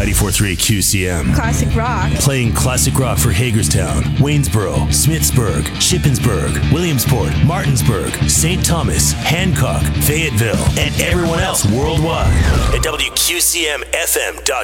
94.3 QCM. Classic rock. Playing classic rock for Hagerstown, Waynesboro, Smithsburg, Shippensburg, Williamsport, Martinsburg, St. Thomas, Hancock, Fayetteville, and everyone else worldwide at WQCMFM.com.